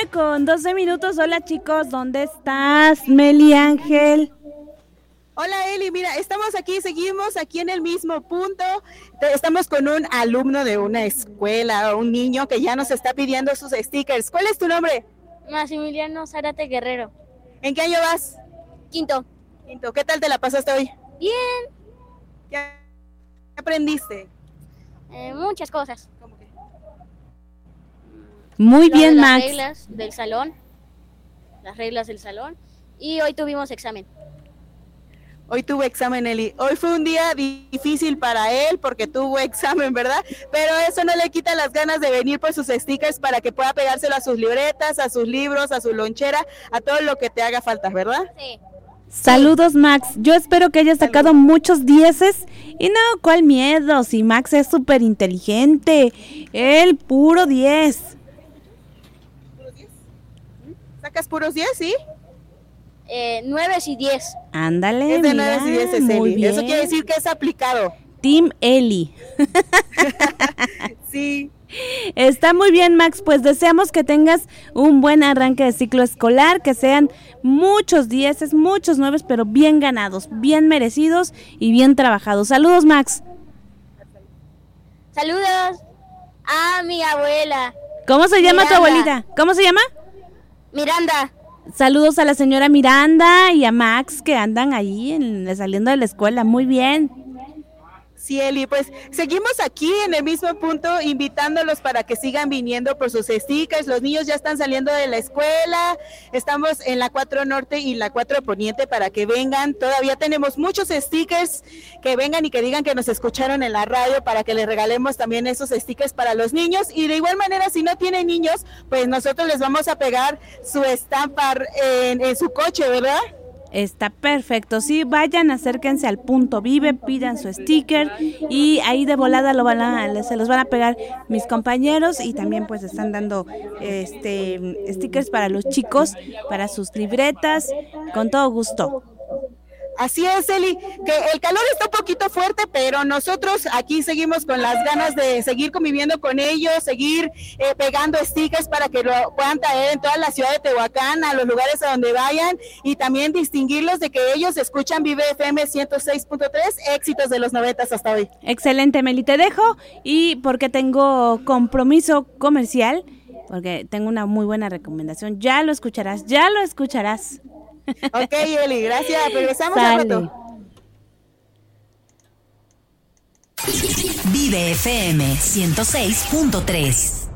9:12. Hola chicos, ¿dónde estás? Meli Ángel. Hola Eli, mira, seguimos aquí en el mismo punto. Estamos con un alumno de una escuela, un niño que ya nos está pidiendo sus stickers. ¿Cuál es tu nombre? Maximiliano Zárate Guerrero. ¿En qué año vas? Quinto. ¿Qué tal te la pasaste hoy? Bien. ¿Qué aprendiste? Muchas cosas. ¿Cómo que? Muy Lo bien, de Max. Las reglas del salón. Y hoy tuvimos examen. Hoy tuvo examen, Eli. Hoy fue un día difícil para él porque tuvo examen, ¿verdad? Pero eso no le quita las ganas de venir por sus stickers para que pueda pegárselo a sus libretas, a sus libros, a su lonchera, a todo lo que te haga falta, ¿verdad? Sí. Saludos, Max. Yo espero que hayas sacado muchos dieces. Y no, ¿cuál miedo? Si Max es súper inteligente. Él, puro 10. ¿Sacas puros 10, sí? 9 y 10. Ándale, Es de mira, 9 y 10, muy Eli. bien. Eso quiere decir que es aplicado. Team Eli. Sí. Está muy bien, Max, pues deseamos que tengas un buen arranque de ciclo escolar, que sean muchos dieces, muchos 9, pero bien ganados, bien merecidos y bien trabajados. Saludos, Max. Saludos a mi abuela. ¿Cómo se llama tu Miranda. abuelita? ¿Cómo se llama? Miranda. Saludos a la señora Miranda y a Max que andan ahí saliendo de la escuela. Muy bien. Sí, Eli, pues seguimos aquí en el mismo punto invitándolos para que sigan viniendo por sus stickers. Los niños ya están saliendo de la escuela, estamos en la 4 Norte y la 4 Poniente para que vengan. Todavía tenemos muchos stickers, que vengan y que digan que nos escucharon en la radio para que les regalemos también esos stickers para los niños. Y de igual manera, si no tienen niños, pues nosotros les vamos a pegar su estampa en su coche, ¿verdad? Está perfecto, sí, vayan, acérquense al punto Vive, pidan su sticker y ahí de volada se los van a pegar mis compañeros y también pues están dando stickers para los chicos, para sus libretas, con todo gusto. Así es, Eli, que el calor está un poquito fuerte, pero nosotros aquí seguimos con las ganas de seguir conviviendo con ellos, seguir pegando stickers para que lo puedan traer en toda la ciudad de Tehuacán, a los lugares a donde vayan, y también distinguirlos de que ellos escuchan Vive FM 106.3, éxitos de los 90 hasta hoy. Excelente, Meli, te dejo y porque tengo compromiso comercial, porque tengo una muy buena recomendación, ya lo escucharás. Ok, Eli, gracias. Regresamos Sale. al rato. Vive FM 106.3.